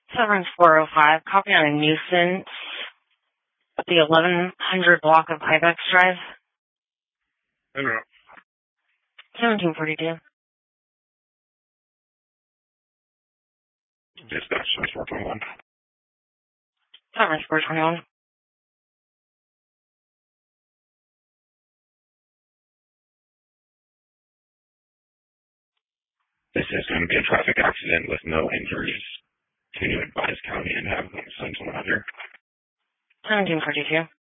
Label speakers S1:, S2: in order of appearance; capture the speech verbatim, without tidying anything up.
S1: Severance four oh five, copy on a nuisance at the eleven hundred block of Ibex Drive.
S2: I don't know.
S1: seventeen forty-two.
S2: Dispatch four twenty-one.
S1: Severance four twenty-one.
S2: This is going to be a traffic accident with no injuries. Can you advise county and have them sent to one hundred?
S1: seventeen forty-two.